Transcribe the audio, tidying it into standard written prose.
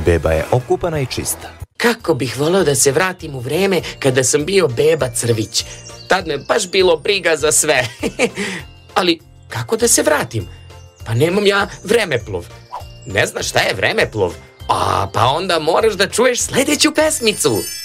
beba je okupana i čista. Kako bih voleo da se vratim u vreme kada sam bio beba crvić. Tad me baš bilo briga za sve. Ali kako da se vratim? Pa nemam ja vremeplov. Ne znaš šta je vremeplov? Pa onda moraš da čuješ sledeću pesmicu.